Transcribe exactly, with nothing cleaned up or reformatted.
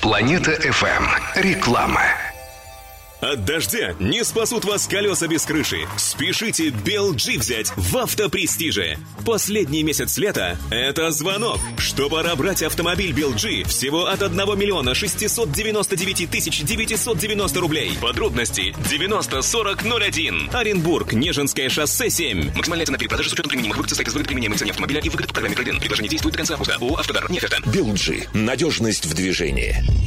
Планета эф эм. Реклама. От дождя не спасут вас колеса без крыши. Спешите би эл джи взять в Автопрестиже. Последний месяц лета – это звонок, что пора брать автомобиль би эл джи всего от одного миллиона шестисот девяноста девяти тысяч девятисот девяносто рублей. Подробности девяносто сорок ноль один. Оренбург, Нежинское шоссе семь. Максимальная цена перепродажи с учетом применимых выгод состоит из выгод применяемой цене автомобиля и выгод по программе трейд-ин. Предложение действует до конца августа. ООО «Автодар». Нефть. би эл джи. Надежность в движении.